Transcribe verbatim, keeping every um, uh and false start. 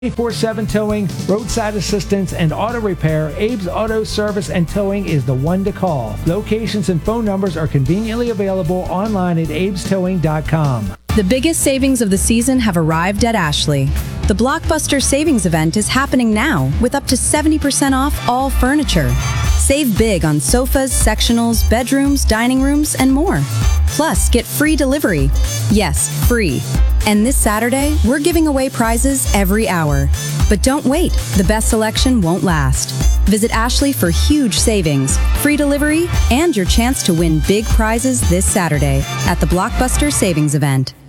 twenty-four seven towing, roadside assistance, and auto repair, Abe's Auto Service and Towing is the one to call. Locations and phone numbers are conveniently available online at abes towing dot com. The biggest savings of the season have arrived at Ashley. The Blockbuster Savings Event is happening now with up to seventy percent off all furniture. Save big on sofas, sectionals, bedrooms, dining rooms, and more. Plus, get free delivery. Yes, free. And this Saturday, we're giving away prizes every hour. But don't wait, the best selection won't last. Visit Ashley for huge savings, free delivery, and your chance to win big prizes this Saturday at the Blockbuster Savings Event.